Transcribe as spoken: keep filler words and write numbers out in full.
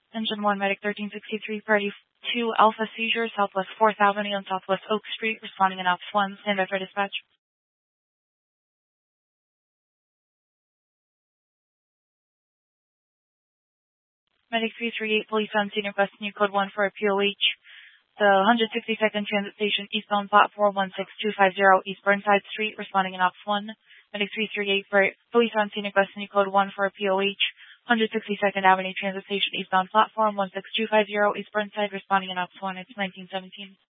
Engine one, Medic thirteen sixty-three, Party two, Alpha Seizure, Southwest fourth Avenue and Southwest Oak Street, responding in Ops one. Stand by for dispatch. Medic three three eight, Police on scene requesting you code one for a P O H. The one hundred sixty-second Transit Station, eastbound platform one six two five zero, East Burnside Street, responding in Ops one. Medic three three eight, for Police on scene requesting you code one for a P O H. one hundred sixty-second Avenue Transit Station, eastbound platform one six two five zero, East Burnside, responding in Ops one. It's nineteen seventeen.